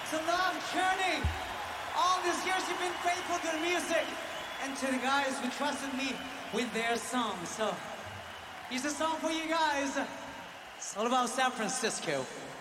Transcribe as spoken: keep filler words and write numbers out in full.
It's a long journey. All these years you've been faithful to the music and to the guys who trusted me with their songs. So here's a song for you guys. It's all about San Francisco.